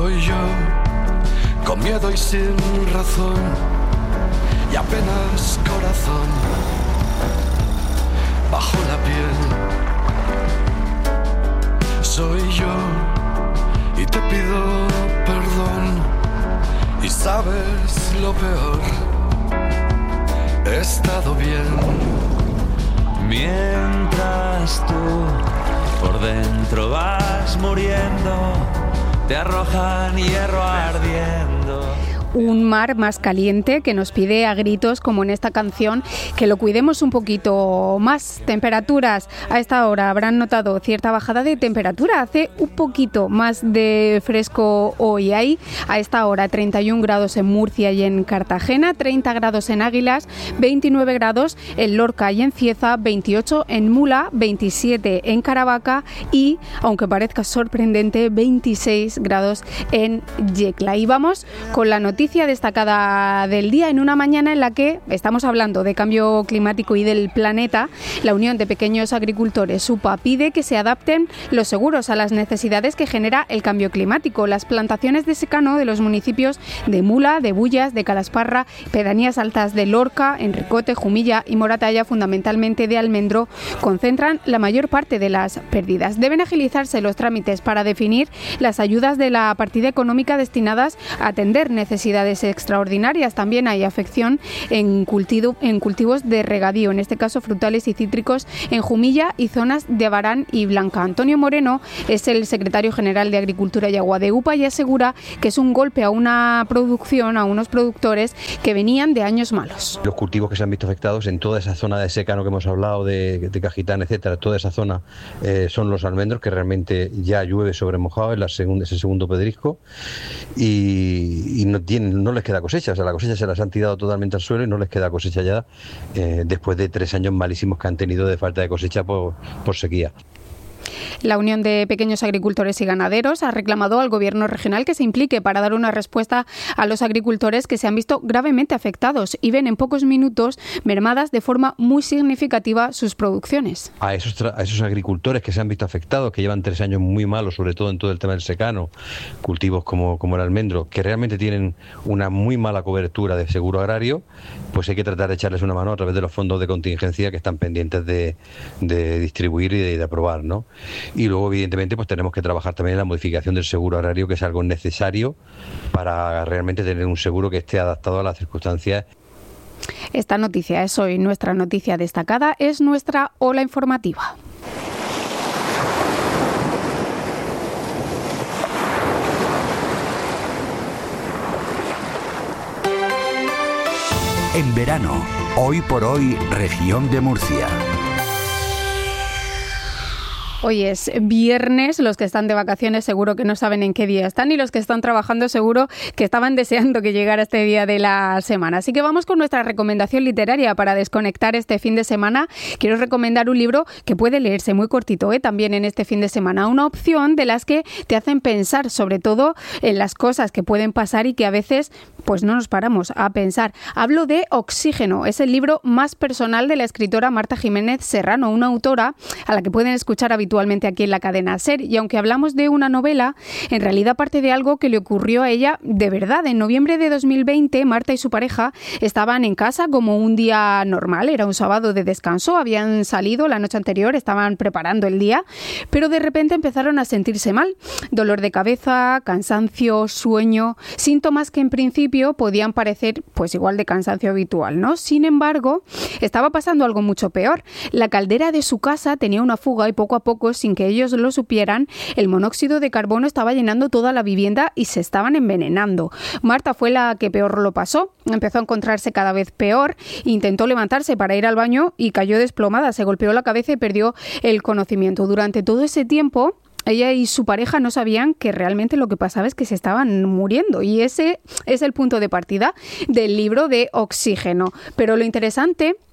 Soy yo, con miedo y sin razón, y apenas corazón bajo la piel. Soy yo, y te pido perdón, y sabes lo peor, he estado bien. Mientras tú por dentro vas muriendo, te arrojan hierro ardiendo. Un mar más caliente que nos pide a gritos, como en esta canción, que lo cuidemos un poquito más. Temperaturas, a esta hora habrán notado cierta bajada de temperatura, hace un poquito más de fresco hoy. Hay a esta hora 31 grados en Murcia y en Cartagena, 30 grados en Águilas, 29 grados en Lorca y en Cieza, 28 en Mula, 27 en Caravaca y, aunque parezca sorprendente, 26 grados en Yecla. Y vamos con la noticia destacada del día en una mañana en la que estamos hablando de cambio climático y del planeta. La Unión de Pequeños Agricultores, UPA, pide que se adapten los seguros a las necesidades que genera el cambio climático. Las plantaciones de secano de los municipios de Mula, de Bullas, de Calasparra, pedanías altas de Lorca, Enricote, Jumilla y Moratalla, fundamentalmente de almendro, concentran la mayor parte de las pérdidas. Deben agilizarse los trámites para definir las ayudas de la partida económica destinadas a atender necesidades extraordinarias. También hay afección en cultivos de regadío, en este caso frutales y cítricos, en Jumilla y zonas de Abarán y Blanca. Antonio Moreno es el secretario general de Agricultura y Agua de UPA y asegura que es un golpe a una producción, a unos productores que venían de años malos. Los cultivos que se han visto afectados en toda esa zona de secano que hemos hablado, de Cajitán, etcétera, toda esa zona son los almendros, que realmente ya llueve sobre mojado, es ese segundo pedrisco, y no les queda cosecha, o sea, la cosecha se las han tirado totalmente al suelo y no les queda cosecha ya después de 3 años malísimos que han tenido de falta de cosecha por sequía. La Unión de Pequeños Agricultores y Ganaderos ha reclamado al Gobierno regional que se implique para dar una respuesta a los agricultores que se han visto gravemente afectados y ven en pocos minutos mermadas de forma muy significativa sus producciones. A esos agricultores que se han visto afectados, que llevan 3 años muy malos, sobre todo en todo el tema del secano, cultivos como el almendro, que realmente tienen una muy mala cobertura de seguro agrario, pues hay que tratar de echarles una mano a través de los fondos de contingencia que están pendientes de distribuir y de aprobar, ¿no? Y luego, evidentemente, pues tenemos que trabajar también en la modificación del seguro agrario, que es algo necesario para realmente tener un seguro que esté adaptado a las circunstancias. Esta noticia es hoy nuestra noticia destacada, es nuestra ola informativa. En verano, hoy por hoy, región de Murcia. Hoy es viernes, los que están de vacaciones seguro que no saben en qué día están y los que están trabajando seguro que estaban deseando que llegara este día de la semana. Así que vamos con nuestra recomendación literaria para desconectar este fin de semana. Quiero recomendar un libro que puede leerse muy cortito, también en este fin de semana. Una opción de las que te hacen pensar sobre todo en las cosas que pueden pasar y que a veces pues no nos paramos a pensar. Hablo de Oxígeno, es el libro más personal de la escritora Marta Jiménez Serrano, una autora a la que pueden escuchar habitualmente aquí en la cadena SER, y aunque hablamos de una novela, en realidad parte de algo que le ocurrió a ella de verdad. En noviembre de 2020, Marta y su pareja estaban en casa como un día normal, era un sábado de descanso, habían salido la noche anterior, estaban preparando el día, pero de repente empezaron a sentirse mal, dolor de cabeza, cansancio, sueño, síntomas que en principio podían parecer pues igual de cansancio habitual, ¿no? Sin embargo, estaba pasando algo mucho peor. La caldera de su casa tenía una fuga y poco a poco, sin que ellos lo supieran, el monóxido de carbono estaba llenando toda la vivienda y se estaban envenenando. Marta fue la que peor lo pasó. Empezó a encontrarse cada vez peor, intentó levantarse para ir al baño y cayó desplomada, se golpeó la cabeza y perdió el conocimiento. Durante todo ese tiempo, ella y su pareja no sabían que realmente lo que pasaba es que se estaban muriendo, y ese es el punto de partida del libro de Oxígeno. Pero lo interesante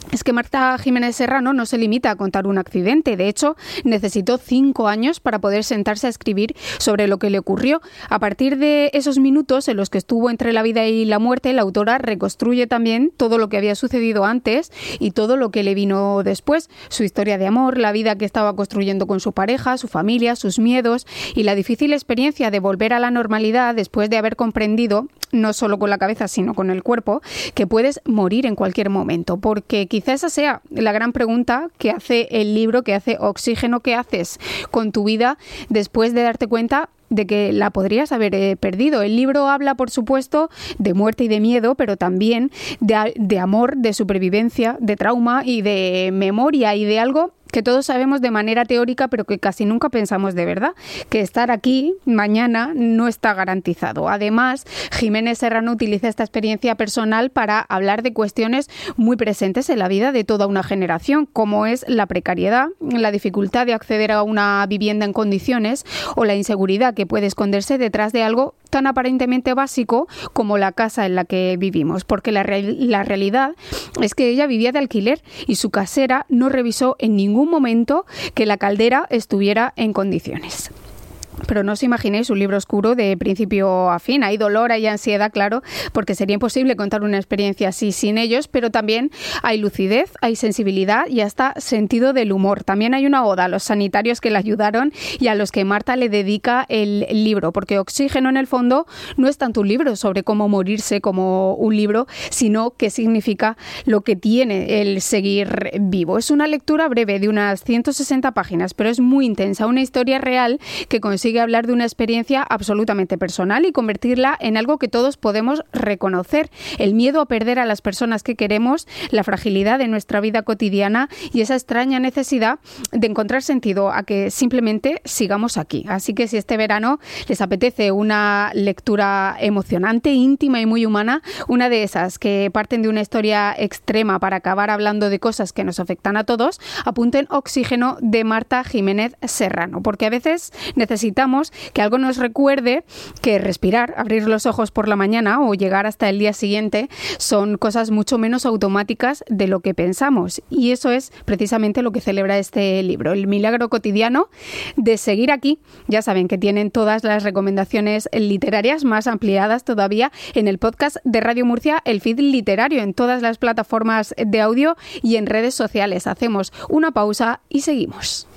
es que Marta Jiménez Serrano no se limita a contar un accidente. De hecho, necesitó 5 años para poder sentarse a escribir sobre lo que le ocurrió. A partir de esos minutos en los que estuvo entre la vida y la muerte, la autora reconstruye también todo lo que había sucedido antes y todo lo que le vino después. Su historia de amor, la vida que estaba construyendo con su pareja, su familia, sus miedos y la difícil experiencia de volver a la normalidad después de haber comprendido, no solo con la cabeza sino con el cuerpo, que puedes morir en cualquier momento. Porque quizá esa sea la gran pregunta que hace el libro, que hace Oxígeno. ¿Qué haces con tu vida después de darte cuenta de que la podrías haber perdido? El libro habla, por supuesto, de muerte y de miedo, pero también de amor, de supervivencia, de trauma y de memoria y de algo que todos sabemos de manera teórica, pero que casi nunca pensamos de verdad, que estar aquí mañana no está garantizado. Además, Jiménez Serrano utiliza esta experiencia personal para hablar de cuestiones muy presentes en la vida de toda una generación, como es la precariedad, la dificultad de acceder a una vivienda en condiciones o la inseguridad que puede esconderse detrás de algo tan aparentemente básico como la casa en la que vivimos, porque la realidad es que ella vivía de alquiler y su casera no revisó en ningún momento que la caldera estuviera en condiciones. Pero no os imaginéis un libro oscuro de principio a fin. Hay dolor, hay ansiedad, claro, porque sería imposible contar una experiencia así sin ellos, pero también hay lucidez, hay sensibilidad y hasta sentido del humor. También hay una oda a los sanitarios que le ayudaron y a los que Marta le dedica el libro, porque Oxígeno en el fondo no es tanto un libro sobre cómo morirse como un libro, sino qué significa lo que tiene el seguir vivo. Es una lectura breve de unas 160 páginas, pero es muy intensa, una historia real que consigue hablar de una experiencia absolutamente personal y convertirla en algo que todos podemos reconocer. El miedo a perder a las personas que queremos, la fragilidad de nuestra vida cotidiana y esa extraña necesidad de encontrar sentido a que simplemente sigamos aquí. Así que si este verano les apetece una lectura emocionante, íntima y muy humana, una de esas que parten de una historia extrema para acabar hablando de cosas que nos afectan a todos, apunten Oxígeno de Marta Jiménez Serrano, porque a veces necesitamos que algo nos recuerde que respirar, abrir los ojos por la mañana o llegar hasta el día siguiente son cosas mucho menos automáticas de lo que pensamos. Y eso es precisamente lo que celebra este libro, el milagro cotidiano de seguir aquí. Ya saben que tienen todas las recomendaciones literarias más ampliadas todavía en el podcast de Radio Murcia, el feed literario, en todas las plataformas de audio y en redes sociales. Hacemos una pausa y seguimos.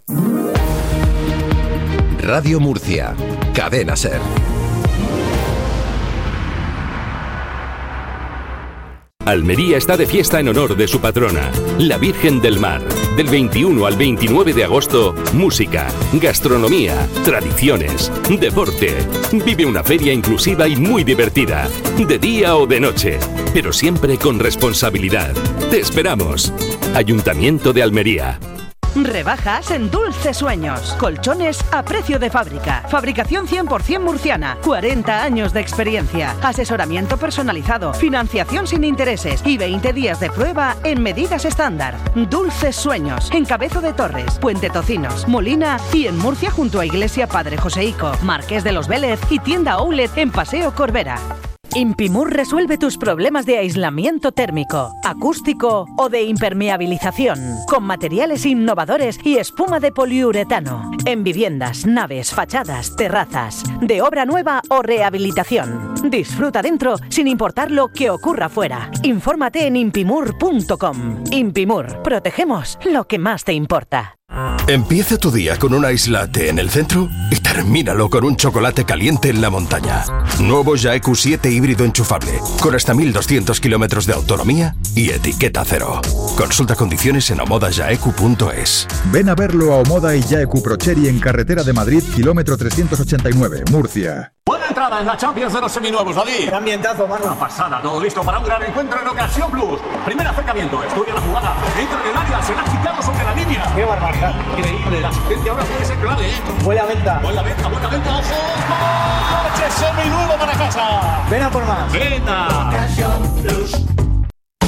Radio Murcia, Cadena SER. Almería está de fiesta en honor de su patrona, la Virgen del Mar. Del 21 al 29 de agosto, música, gastronomía, tradiciones, deporte. Vive una feria inclusiva y muy divertida, de día o de noche, pero siempre con responsabilidad. Te esperamos. Ayuntamiento de Almería. Rebajas en Dulces Sueños. Colchones a precio de fábrica. Fabricación 100% murciana. 40 años de experiencia. Asesoramiento personalizado. Financiación sin intereses. Y 20 días de prueba en medidas estándar. Dulces Sueños. En Cabezo de Torres, Puente Tocinos, Molina y en Murcia junto a Iglesia Padre Joseico, Marqués de los Vélez y tienda Outlet en Paseo Corbera. Impimur resuelve tus problemas de aislamiento térmico, acústico o de impermeabilización con materiales innovadores y espuma de poliuretano en viviendas, naves, fachadas, terrazas, de obra nueva o rehabilitación. Disfruta dentro sin importar lo que ocurra fuera. Infórmate en impimur.com. Impimur, protegemos lo que más te importa. Empieza tu día con un ice latte en el centro y termínalo con un chocolate caliente en la montaña. Nuevo Jaeku 7 híbrido enchufable, con hasta 1200 kilómetros de autonomía y etiqueta cero. Consulta condiciones en omodajaeku.es. Ven a verlo a Omoda y Jaeku Procheri en carretera de Madrid, kilómetro 389, Murcia. Buena entrada en la Champions de los seminuevos, David. Qué ambientazo, mano. Una pasada, todo listo para un gran encuentro en Ocasión Plus. Primer acercamiento, estudia la jugada, entra en el área, será quitado sobre la línea. Qué barbaridad. Increíble, la asistencia ahora puede ser clave, ¿eh? Buena venta. Buena venta, ojo. ¡Coche seminuevo para casa! Ven a por más. ¡Venta! Ocasión Plus.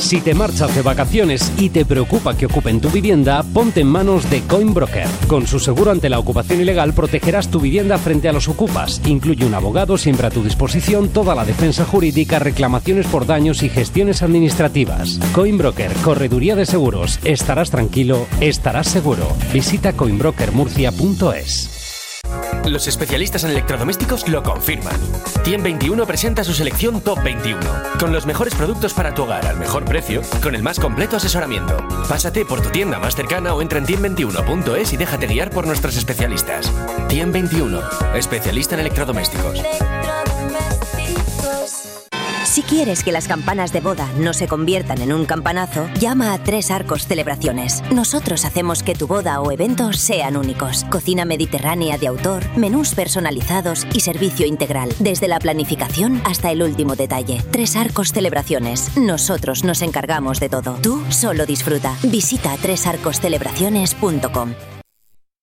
Si te marchas de vacaciones y te preocupa que ocupen tu vivienda, ponte en manos de Coinbroker. Con su seguro ante la ocupación ilegal protegerás tu vivienda frente a los ocupas. Incluye un abogado siempre a tu disposición, toda la defensa jurídica, reclamaciones por daños y gestiones administrativas. Coinbroker, correduría de seguros. Estarás tranquilo, estarás seguro. Visita coinbrokermurcia.es. Los especialistas en electrodomésticos lo confirman. TIEM21 presenta su selección Top 21, con los mejores productos para tu hogar al mejor precio, con el más completo asesoramiento. Pásate por tu tienda más cercana o entra en TIEM21.es y déjate guiar por nuestros especialistas. TIEM21, especialista en electrodomésticos. Si quieres que las campanas de boda no se conviertan en un campanazo, llama a Tres Arcos Celebraciones. Nosotros hacemos que tu boda o evento sean únicos. Cocina mediterránea de autor, menús personalizados y servicio integral, desde la planificación hasta el último detalle. Tres Arcos Celebraciones. Nosotros nos encargamos de todo. Tú solo disfruta. Visita tresarcoscelebraciones.com.